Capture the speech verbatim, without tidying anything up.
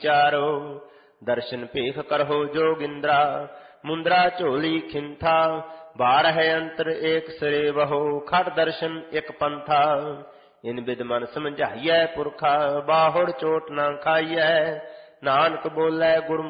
ਚਾਰੋ। ਦਰਸ਼ਨ ਭੇਖ ਕਰਹੁ ਜੋਗਿੰਦਰਾ, ਮੁੰਦਰਾ ਝੋਲੀ ਖਿੰਥਾ। ਬਾਰਹਿ ਅੰਤਰ ਏਕ ਸਿਰੇ ਵਹੋ, ਖਟ ਦਰਸ਼ਨ ਇਕ ਪੰਥਾ। ਇਨ ਬਿਦ ਮਨ ਸਮਝਾਈਐ ਪੁਰਖਾ, ਬਾਹੁੜ ਚੋਟ ਨਾ ਖਾਈਐ। ਨਾਨਕ ਬੋਲੇ ਗੁਰ